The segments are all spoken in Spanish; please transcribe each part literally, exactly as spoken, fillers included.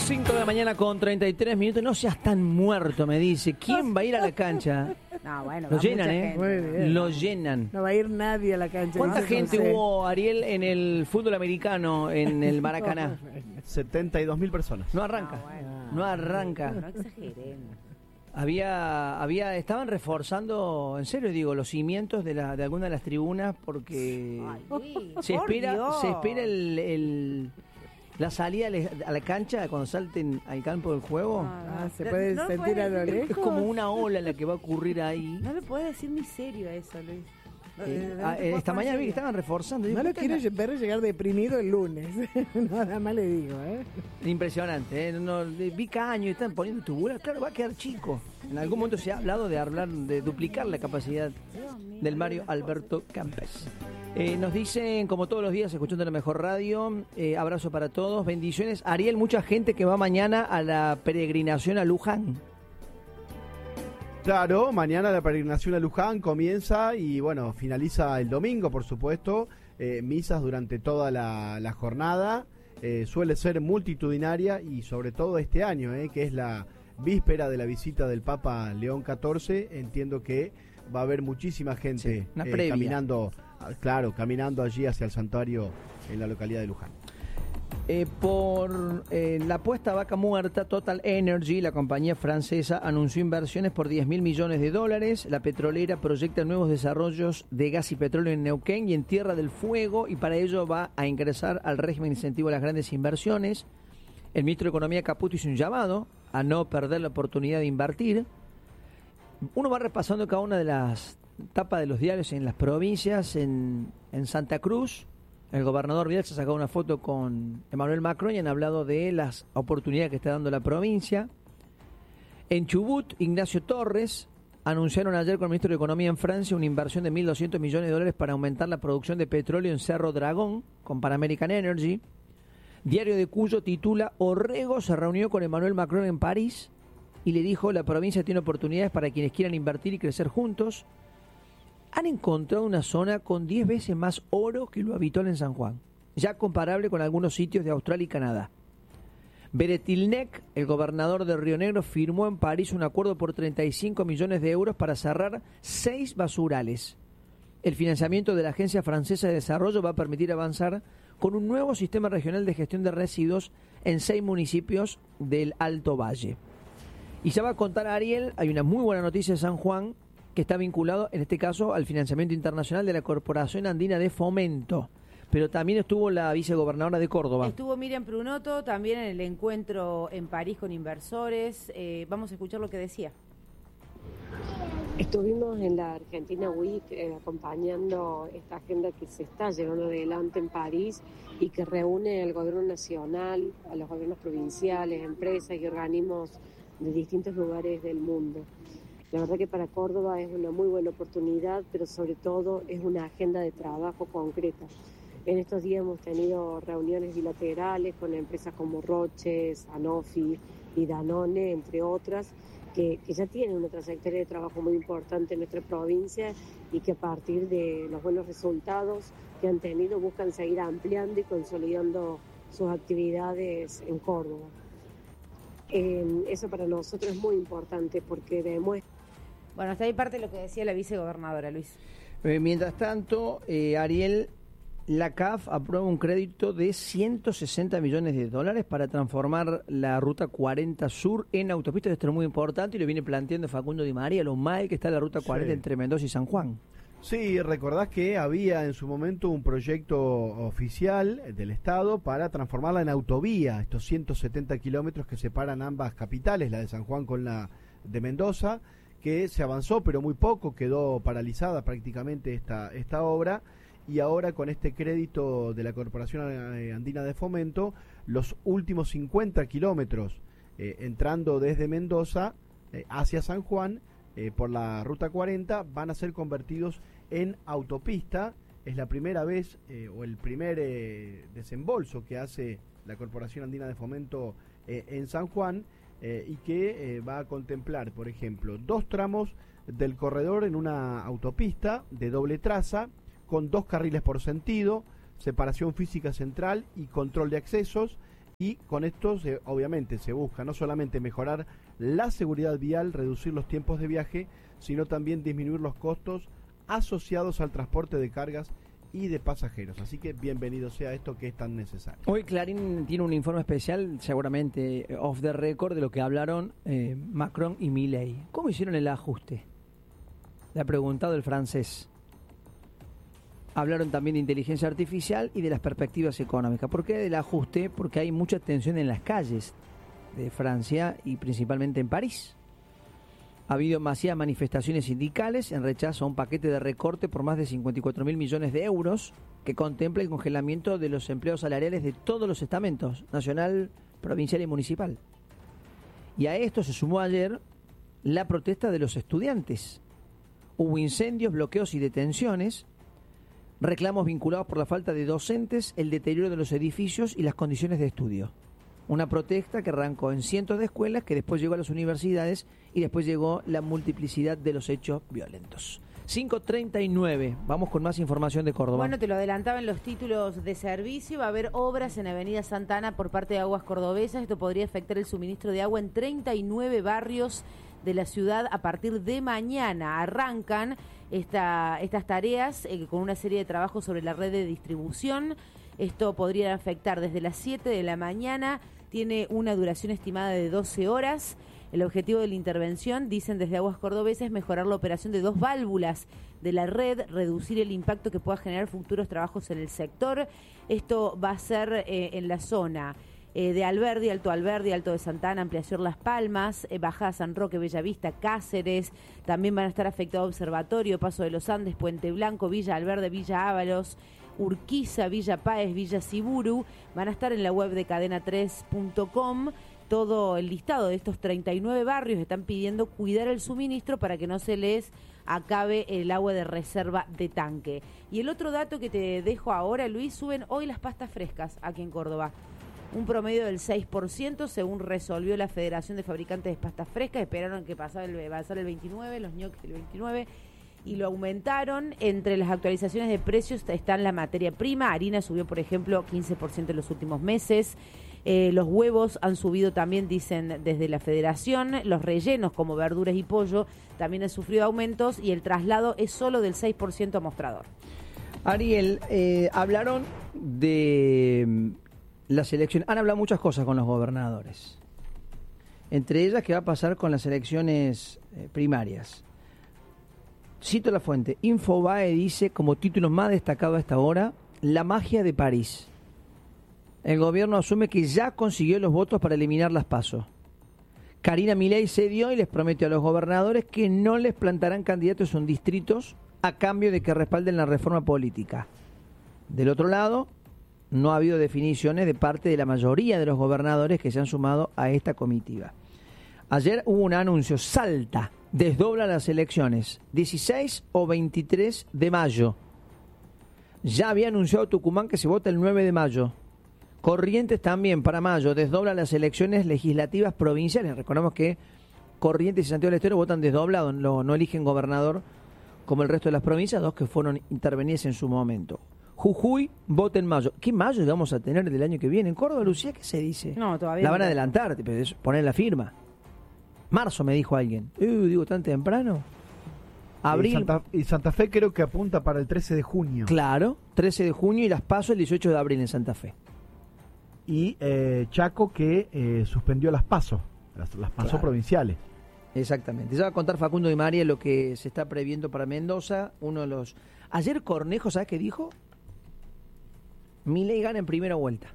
cinco de la mañana con treinta y tres minutos. No seas tan muerto, me dice. ¿Quién va a ir a la cancha? No, bueno, Lo va llenan, mucha ¿eh? gente. Muy bien. Lo llenan. No va a ir nadie a la cancha. ¿Cuánta dice gente José. hubo, Ariel, en el fútbol americano, en el Maracaná? setenta y dos mil personas. No arranca. No, bueno. No arranca. No exageremos. Había, había, estaban reforzando, en serio digo, los cimientos de, la, de alguna de las tribunas porque Ay, Luis, se por espera, Dios. se espera el, el- la salida a la cancha cuando salten al campo del juego. Ah, ¿se puede no lo sentir puedes a lo decir. lejos? Es como una ola la que va a ocurrir ahí. No le puedes decir ni serio a eso, Luis. No, Eh, de- de- ah, de- eh, esta por mañana vi que serio. estaban reforzando. Digo, No lo ¿qué quiero tal? ver llegar deprimido el lunes. Nada más le digo, ¿eh? Impresionante, ¿eh? No, de- vi caño y están poniendo tubular. Claro, va a quedar chico. En algún momento se ha hablado de hablar de duplicar la capacidad del Mario Alberto Kempes. Eh, nos dicen, como todos los días, escuchando la mejor radio, eh, abrazo para todos, bendiciones. Ariel, mucha gente que va mañana a la peregrinación a Luján. Claro, mañana la peregrinación a Luján comienza y bueno, finaliza el domingo, por supuesto. Eh, misas durante toda la, la jornada. Eh, suele ser multitudinaria y sobre todo este año, eh, que es la víspera de la visita del Papa León catorce. Entiendo que va a haber muchísima gente Sí, una eh, previa. caminando, ah, claro, caminando allí hacia el santuario en la localidad de Luján. Eh, por eh, la apuesta a vaca muerta, Total Energy, la compañía francesa, anunció inversiones por diez mil millones de dólares. La petrolera proyecta nuevos desarrollos de gas y petróleo en Neuquén y en Tierra del Fuego, y para ello va a ingresar al régimen incentivo a las grandes inversiones. El ministro de Economía, Caputo, hizo un llamado a no perder la oportunidad de invertir. Uno va repasando cada una de las tapas de los diarios en las provincias. En, en Santa Cruz, el gobernador Vidal se ha sacado una foto con Emmanuel Macron y han hablado de las oportunidades que está dando la provincia. En Chubut, Ignacio Torres anunciaron ayer con el ministro de Economía en Francia una inversión de mil doscientos millones de dólares para aumentar la producción de petróleo en Cerro Dragón con Pan American Energy. Diario de Cuyo titula: Orrego se reunió con Emmanuel Macron en París y le dijo: la provincia tiene oportunidades para quienes quieran invertir y crecer juntos. Han encontrado una zona con diez veces más oro que lo habitual en San Juan, ya comparable con algunos sitios de Australia y Canadá. Beretilnec, el gobernador de Río Negro, firmó en París un acuerdo por treinta y cinco millones de euros para cerrar seis basurales. El financiamiento de la Agencia Francesa de Desarrollo va a permitir avanzar con un nuevo sistema regional de gestión de residuos en seis municipios del Alto Valle. Y ya va a contar Ariel, hay una muy buena noticia de San Juan, que está vinculado, en este caso, al financiamiento internacional de la Corporación Andina de Fomento. Pero también estuvo la vicegobernadora de Córdoba. Estuvo Miriam Prunoto también en el encuentro en París con inversores. Eh, vamos a escuchar lo que decía. Estuvimos en la Argentina Week eh, acompañando esta agenda que se está llevando adelante en París y que reúne al gobierno nacional, a los gobiernos provinciales, empresas y organismos de distintos lugares del mundo. La verdad que para Córdoba es una muy buena oportunidad, pero sobre todo es una agenda de trabajo concreta. En estos días hemos tenido reuniones bilaterales con empresas como Roche, Sanofi y Danone, entre otras, que, que ya tienen una trayectoria de trabajo muy importante en nuestra provincia y que a partir de los buenos resultados que han tenido buscan seguir ampliando y consolidando sus actividades en Córdoba. Eh, eso para nosotros es muy importante porque demuestra. Bueno, hasta ahí parte de lo que decía la vicegobernadora, Luis. Eh, mientras tanto, eh, Ariel, la C A F aprueba un crédito de ciento sesenta millones de dólares para transformar la Ruta cuarenta Sur en autopista. Esto es muy importante y lo viene planteando Facundo Di María, lo mal que está la Ruta cuarenta Sí. entre Mendoza y San Juan. Sí, recordás que había en su momento un proyecto oficial del Estado para transformarla en autovía, estos ciento setenta kilómetros que separan ambas capitales, la de San Juan con la de Mendoza, que se avanzó pero muy poco, quedó paralizada prácticamente esta, esta obra, y ahora con este crédito de la Corporación Andina de Fomento, los últimos cincuenta kilómetros eh, entrando desde Mendoza eh, hacia San Juan, eh, por la Ruta cuarenta, van a ser convertidos en autopista. Es la primera vez eh, o el primer eh, desembolso que hace la Corporación Andina de Fomento eh, en San Juan, eh, y que eh, va a contemplar, por ejemplo, dos tramos del corredor en una autopista de doble traza con dos carriles por sentido, separación física central y control de accesos, Y con esto, se, obviamente, se busca no solamente mejorar la seguridad vial, reducir los tiempos de viaje, sino también disminuir los costos asociados al transporte de cargas y de pasajeros. Así que bienvenido sea esto que es tan necesario. Hoy Clarín tiene un informe especial, seguramente off the record, de lo que hablaron eh, Macron y Milei. ¿Cómo hicieron el ajuste? Le ha preguntado el francés. Hablaron también de inteligencia artificial y de las perspectivas económicas. ¿Por qué del ajuste? Porque hay mucha tensión en las calles de Francia y principalmente en París. Ha habido masivas manifestaciones sindicales en rechazo a un paquete de recorte por más de cincuenta y cuatro mil millones de euros que contempla el congelamiento de los empleos salariales de todos los estamentos, nacional, provincial y municipal. Y a esto se sumó ayer la protesta de los estudiantes. Hubo incendios, bloqueos y detenciones, reclamos vinculados por la falta de docentes, el deterioro de los edificios y las condiciones de estudio. Una protesta que arrancó en cientos de escuelas, que después llegó a las universidades y después llegó la multiplicidad de los hechos violentos. cinco treinta y nueve, vamos con más información de Córdoba. Bueno, te lo adelantaba en los títulos de servicio, va a haber obras en Avenida Santa Ana por parte de Aguas Cordobesas. Esto podría afectar el suministro de agua en treinta y nueve barrios de la ciudad a partir de mañana. Arrancan esta, estas tareas eh, con una serie de trabajos sobre la red de distribución. Esto podría afectar desde las siete de la mañana, tiene una duración estimada de doce horas. El objetivo de la intervención, dicen desde Aguas Cordobesas, es mejorar la operación de dos válvulas de la red, reducir el impacto que pueda generar futuros trabajos en el sector. Esto va a ser eh, en la zona eh, de Alberdi, Alto Alberdi, Alto de Santana, Ampliación Las Palmas, eh, Bajada San Roque, Bellavista, Cáceres. También van a estar afectados Observatorio, Paso de los Andes, Puente Blanco, Villa Alberde, Villa Ábalos, Urquiza, Villa Páez, Villa Siburu. Van a estar en la web de cadena tres punto com. Todo el listado de estos treinta y nueve barrios. Están pidiendo cuidar el suministro para que no se les acabe el agua de reserva de tanque. Y el otro dato que te dejo ahora, Luis, suben hoy las pastas frescas aquí en Córdoba. Un promedio del seis por ciento, según resolvió la Federación de Fabricantes de Pastas Frescas. Esperaron que pasara el, pasara el veintinueve, los ñoquis el veintinueve, y lo aumentaron. Entre las actualizaciones de precios están la materia prima. Harina subió, por ejemplo, quince por ciento en los últimos meses. Eh, los huevos han subido también, dicen desde la Federación. Los rellenos, como verduras y pollo, también han sufrido aumentos, y el traslado es solo del seis por ciento a mostrador. Ariel, eh, hablaron de las elecciones. Han hablado muchas cosas con los gobernadores. Entre ellas, ¿qué va a pasar con las elecciones eh, primarias? Cito la fuente. Infobae dice, como título más destacado a esta hora, la magia de París. El gobierno asume que ya consiguió los votos para eliminar las PASO. Karina Milei cedió y les prometió a los gobernadores que no les plantarán candidatos en distritos a cambio de que respalden la reforma política. Del otro lado, no ha habido definiciones de parte de la mayoría de los gobernadores que se han sumado a esta comitiva. Ayer hubo un anuncio: Salta desdobla las elecciones, dieciséis o veintitrés de mayo. Ya había anunciado Tucumán que se vota el nueve de mayo. Corrientes también para mayo desdobla las elecciones legislativas provinciales. Recordemos que Corrientes y Santiago del Estero votan desdoblado, no, no eligen gobernador como el resto de las provincias, dos que fueron intervenidas en su momento. Jujuy vota en mayo. ¿Qué mayo vamos a tener del año que viene? En Córdoba, Lucía, ¿qué se dice? No, todavía la van a no. adelantar, poner la firma. Marzo, me dijo alguien. Uh, digo, ¿tan temprano? Abril. Y Santa, y Santa Fe creo que apunta para el trece de junio. Claro, trece de junio, y las PASO el dieciocho de abril en Santa Fe. Y eh, Chaco que eh, suspendió las PASO, las, las PASO Claro. provinciales. Exactamente. Ya va a contar Facundo Di María lo que se está previendo para Mendoza. Uno de los... Ayer Cornejo, ¿sabes qué dijo? Milei gana en primera vuelta.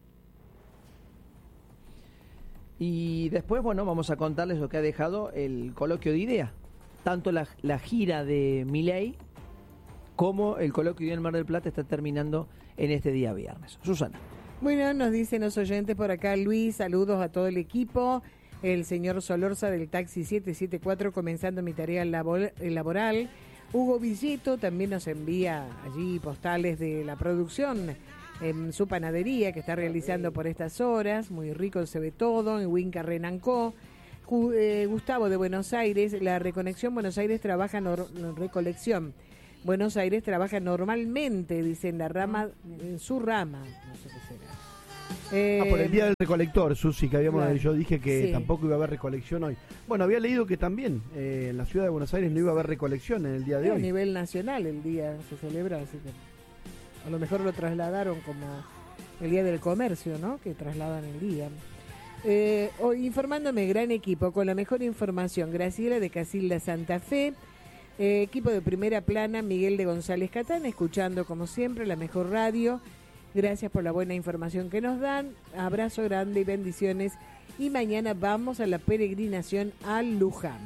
Y después, bueno, vamos a contarles lo que ha dejado el coloquio de idea. Tanto la, la gira de Milei como el coloquio de idea en Mar del Plata está terminando en este día viernes. Susana. Bueno, nos dicen los oyentes por acá, Luis, saludos a todo el equipo. El señor Solorza del taxi siete siete cuatro, comenzando mi tarea labor, laboral. Hugo Villeto también nos envía allí postales de la producción en su panadería que está realizando por estas horas. Muy rico se ve todo, en Winca Renancó. Eh, Gustavo de Buenos Aires, la Reconexión Buenos Aires trabaja, nor, recolección. Buenos Aires trabaja normalmente, dice, en la rama, en su rama. No sé qué será. Eh, ah, por el día del recolector, Susi, que habíamos, claro. yo dije que Sí. tampoco iba a haber recolección hoy. Bueno, había leído que también eh, en la ciudad de Buenos Aires no iba a haber recolección en el día de a hoy. nivel nacional el día se celebra, así que a lo mejor lo trasladaron como el día del comercio, ¿no? Que trasladan el día. Eh, hoy informándome, gran equipo, con la mejor información. Graciela de Casilda Santa Fe, eh, equipo de primera plana, Miguel de González Catán, escuchando como siempre la mejor radio. Gracias por la buena información que nos dan. Abrazo grande y bendiciones. Y mañana vamos a la peregrinación a Luján.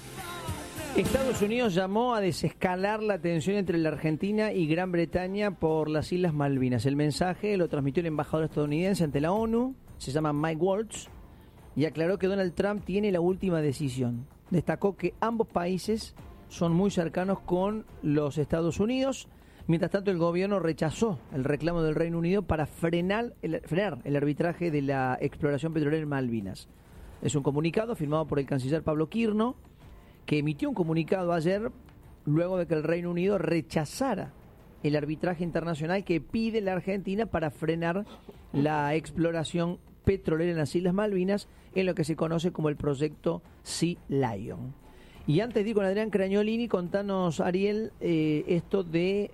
Estados Unidos llamó a desescalar la tensión entre la Argentina y Gran Bretaña por las Islas Malvinas. El mensaje lo transmitió el embajador estadounidense ante la ONU, se llama Mike Waltz, y aclaró que Donald Trump tiene la última decisión. Destacó que ambos países son muy cercanos con los Estados Unidos. Mientras tanto, el gobierno rechazó el reclamo del Reino Unido para frenar el, frenar el arbitraje de la exploración petrolera en Malvinas. Es un comunicado firmado por el canciller Pablo Quirno, que emitió un comunicado ayer luego de que el Reino Unido rechazara el arbitraje internacional que pide la Argentina para frenar la exploración petrolera en las Islas Malvinas, en lo que se conoce como el proyecto Sea Lion. Y antes de ir con Adrián Cragnolini, contanos, Ariel, eh, esto de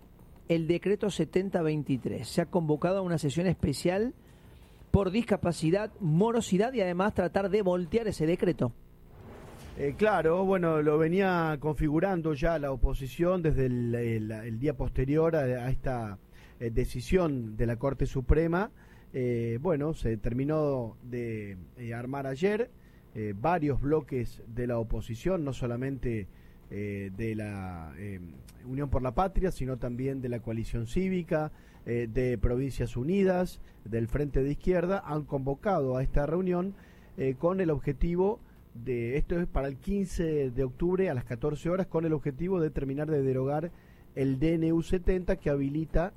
el decreto setenta veintitrés. Se ha convocado a una sesión especial por discapacidad, morosidad y además tratar de voltear ese decreto. Eh, claro, bueno, lo venía configurando ya la oposición desde el, el, el día posterior a, a esta eh, decisión de la Corte Suprema. Eh, bueno, se terminó de eh, armar ayer eh, varios bloques de la oposición, no solamente eh, de la eh, Unión por la Patria, sino también de la Coalición Cívica, eh, de Provincias Unidas, del Frente de Izquierda, han convocado a esta reunión eh, con el objetivo de, esto es para el quince de octubre a las catorce horas, con el objetivo de terminar de derogar el D N U setenta que habilita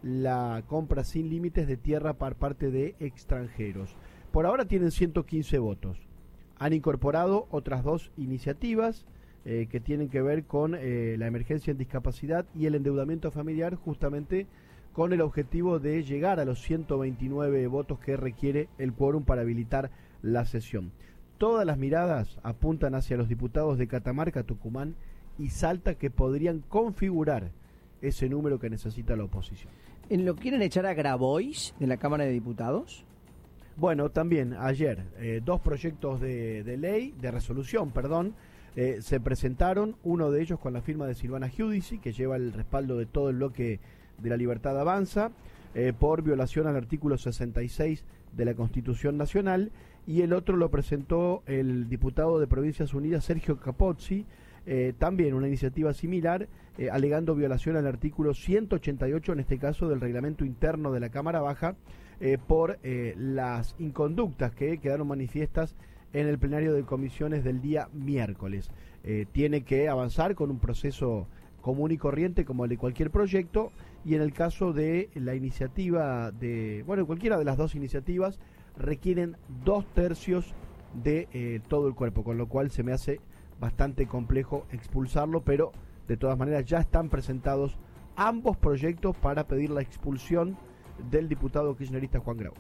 la compra sin límites de tierra por parte de extranjeros. Por ahora tienen ciento quince votos. Han incorporado otras dos iniciativas eh, que tienen que ver con eh, la emergencia en discapacidad y el endeudamiento familiar, justamente con el objetivo de llegar a los ciento veintinueve votos que requiere el quórum para habilitar la sesión. Todas las miradas apuntan hacia los diputados de Catamarca, Tucumán y Salta, que podrían configurar ese número que necesita la oposición. ¿Lo quieren echar a Grabois de la Cámara de Diputados? Bueno, también ayer eh, dos proyectos de, de ley, de resolución, perdón, eh, se presentaron, uno de ellos con la firma de Silvana Giudici, que lleva el respaldo de todo el bloque de La Libertad Avanza, eh, por violación al artículo sesenta y seis de la Constitución Nacional, y el otro lo presentó el diputado de Provincias Unidas, Sergio Capozzi, eh, también una iniciativa similar, eh, alegando violación al artículo ciento ochenta y ocho, en este caso del reglamento interno de la Cámara Baja, eh, por eh, las inconductas que quedaron manifiestas en el plenario de comisiones del día miércoles. Eh, tiene que avanzar con un proceso común y corriente como el de cualquier proyecto, y en el caso de la iniciativa de, bueno, cualquiera de las dos iniciativas requieren dos tercios de eh, todo el cuerpo, con lo cual se me hace bastante complejo expulsarlo, pero de todas maneras ya están presentados ambos proyectos para pedir la expulsión del diputado kirchnerista Juan Grabois.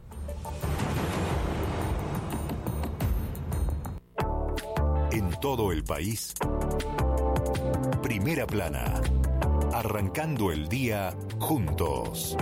En todo el país, Primera Plana, arrancando el día juntos.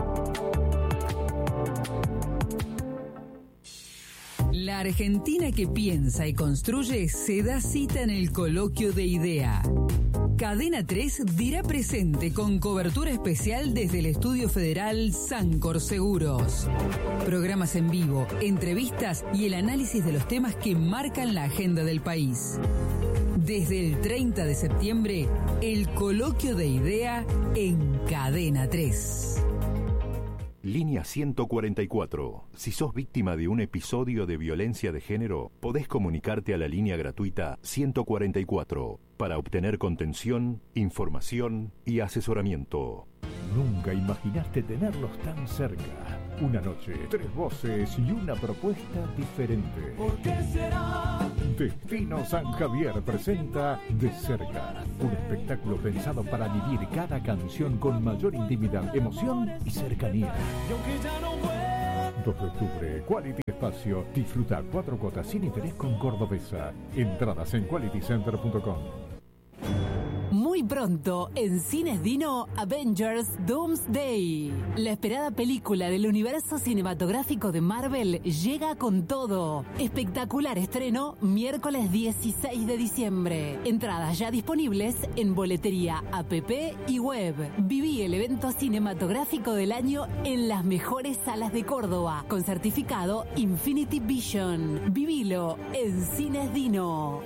La Argentina que piensa y construye se da cita en el coloquio de IDEA. Cadena tres dirá presente con cobertura especial desde el Estudio Federal Sancor Seguros. Programas en vivo, entrevistas y el análisis de los temas que marcan la agenda del país. Desde el treinta de septiembre, el coloquio de IDEA en Cadena tres. Línea ciento cuarenta y cuatro. Si sos víctima de un episodio de violencia de género, podés comunicarte a la línea gratuita ciento cuarenta y cuatro para obtener contención, información y asesoramiento. Nunca imaginaste tenerlos tan cerca. Una noche, tres voces y una propuesta diferente. ¿Por qué será? Destino San Javier presenta De Cerca, un espectáculo pensado para vivir cada canción con mayor intimidad, emoción y cercanía. dos de octubre, Quality Espacio. Disfruta cuatro cuotas sin interés con Cordobesa. Entradas en quality center punto com. Muy pronto, en Cines Dino, Avengers Doomsday. La esperada película del universo cinematográfico de Marvel llega con todo. Espectacular estreno, miércoles dieciséis de diciembre. Entradas ya disponibles en boletería, app y web. Viví el evento cinematográfico del año en las mejores salas de Córdoba, con certificado Infinity Vision. Vivilo en Cines Dino.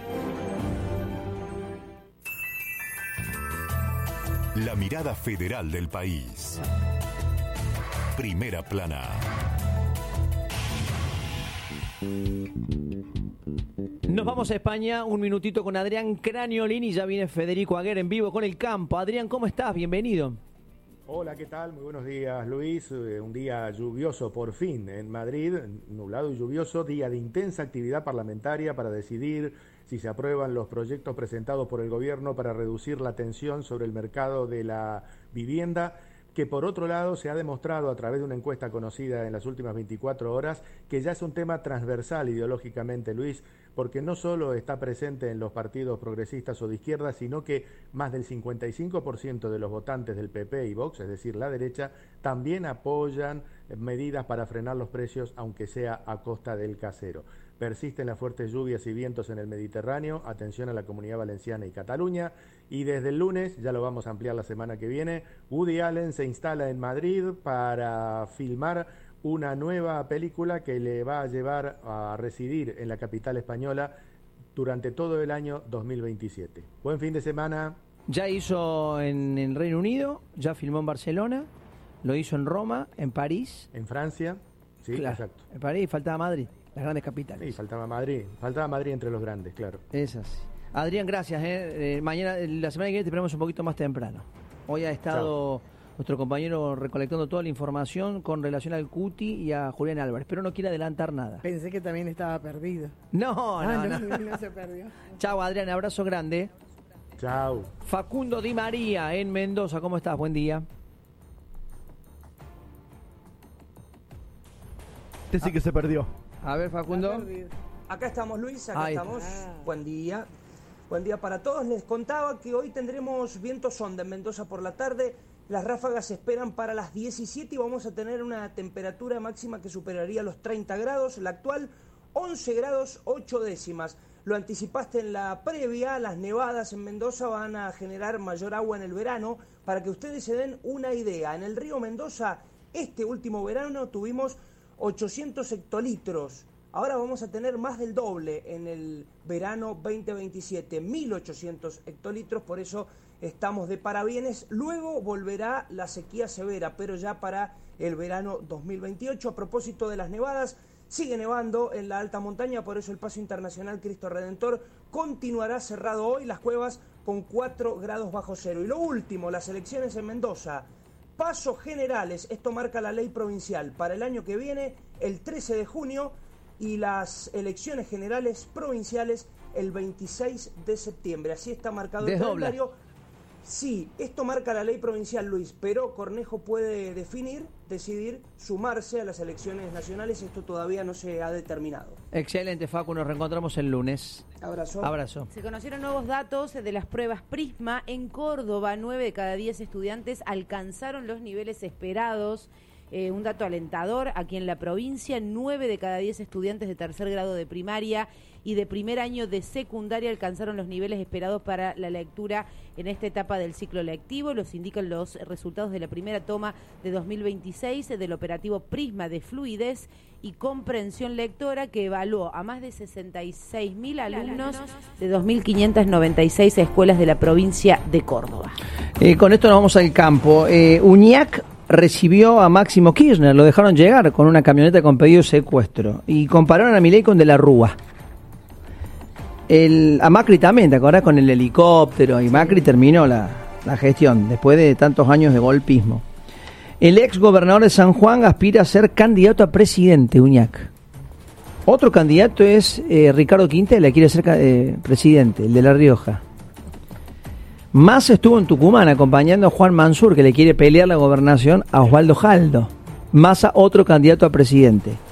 La mirada federal del país. Primera plana. Nos vamos a España, un minutito con Adrián Craniolini, ya viene Federico Aguer en vivo con El Campo. Adrián, ¿cómo estás? Bienvenido. Hola, ¿qué tal? Muy buenos días, Luis. Eh, un día lluvioso por fin en Madrid, nublado y lluvioso, día de intensa actividad parlamentaria para decidir si se aprueban los proyectos presentados por el gobierno para reducir la tensión sobre el mercado de la vivienda, que por otro lado se ha demostrado a través de una encuesta conocida en las últimas veinticuatro horas que ya es un tema transversal ideológicamente, Luis, porque no solo está presente en los partidos progresistas o de izquierda, sino que más del cincuenta y cinco por ciento de los votantes del P P y Vox, es decir, la derecha, también apoyan medidas para frenar los precios, aunque sea a costa del casero. Persisten las fuertes lluvias y vientos en el Mediterráneo, atención a la Comunidad Valenciana y Cataluña, y desde el lunes, ya lo vamos a ampliar la semana que viene, Woody Allen se instala en Madrid para filmar una nueva película que le va a llevar a residir en la capital española durante todo el año dos mil veintisiete. Buen fin de semana. Ya hizo en el Reino Unido, ya filmó en Barcelona, lo hizo en Roma, en París. En Francia, sí, claro, exacto. En París, faltaba Madrid. Las grandes capitales. Sí, faltaba Madrid. Faltaba Madrid entre los grandes, claro. Esas. Adrián, gracias. ¿eh? Eh, mañana, la semana que viene te esperamos un poquito más temprano. Hoy ha estado Chao. nuestro compañero recolectando toda la información con relación al Cuti y a Julián Álvarez, pero no quiere adelantar nada. Pensé que también estaba perdido. No, no, ah, no. no, no se perdió. Chao, Adrián. Abrazo grande. Chao. Facundo Di María en Mendoza. ¿Cómo estás? Buen día. Este sí que se perdió. A ver, Facundo. Acá estamos, Luis, acá Ay. estamos. Ah. Buen día. Buen día para todos. Les contaba que hoy tendremos viento sonda en Mendoza por la tarde. Las ráfagas se esperan para las diecisiete y vamos a tener una temperatura máxima que superaría los treinta grados. La actual, once grados, ocho décimas. Lo anticipaste en la previa, las nevadas en Mendoza van a generar mayor agua en el verano. Para que ustedes se den una idea, en el río Mendoza, este último verano tuvimos ochocientos hectolitros. Ahora vamos a tener más del doble en el verano veinte veintisiete, mil ochocientos hectolitros, por eso estamos de parabienes. Luego volverá la sequía severa, pero ya para el verano dos mil veintiocho. A propósito de las nevadas, sigue nevando en la alta montaña, por eso el Paso Internacional Cristo Redentor continuará cerrado hoy, las cuevas con cuatro grados bajo cero. Y lo último, las elecciones en Mendoza. Pasos generales, esto marca la ley provincial para el año que viene, el trece de junio, y las elecciones generales provinciales el veintiséis de septiembre. Así está marcado el calendario. Sí, esto marca la ley provincial, Luis, pero Cornejo puede definir, decidir sumarse a las elecciones nacionales. Esto todavía no se ha determinado. Excelente, Facu, nos reencontramos el lunes. Abrazo. Abrazo. Se conocieron nuevos datos de las pruebas Prisma. En Córdoba, nueve de cada diez estudiantes alcanzaron los niveles esperados. Eh, un dato alentador, aquí en la provincia, nueve de cada diez estudiantes de tercer grado de primaria y de primer año de secundaria alcanzaron los niveles esperados para la lectura en esta etapa del ciclo lectivo. Los indican los resultados de la primera toma de dos mil veintiséis del operativo Prisma de Fluidez y Comprensión Lectora, que evaluó a más de sesenta y seis mil alumnos de dos mil quinientas noventa y seis escuelas de la provincia de Córdoba. Eh, con esto nos vamos al campo. Eh, Uñac recibió a Máximo Kirchner, lo dejaron llegar con una camioneta con pedido de secuestro y compararon a Milei con De la Rúa. El, a Macri también, ¿te acordás? Con el helicóptero, y Macri terminó la, la gestión después de tantos años de golpismo. El ex gobernador de San Juan aspira a ser candidato a presidente, Uñac. Otro candidato es eh, Ricardo Quintela, quiere ser eh, presidente, el de La Rioja. Más estuvo en Tucumán acompañando a Juan Mansur, que le quiere pelear la gobernación a Osvaldo Jaldo. Massa otro candidato a presidente.